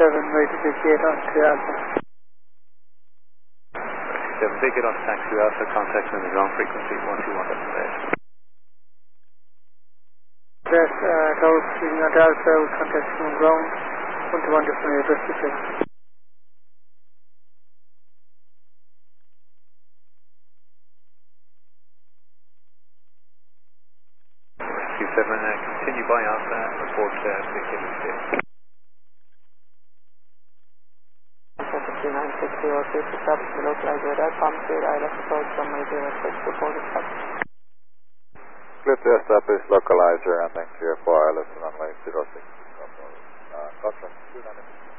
ready to get on to Alpha. 7, big get on taxi Alpha, contact on the ground frequency 121.8. Yes, tower speaking on Alpha, contact from ground 121.8, rest of it. 7, continue by Alpha, report big get on stage. 3960 establish the localized radar, pump speed, I left approach from my direct reported up. Clear to establish localizer and thanks to your 4 ILS runway 06. Contact 290.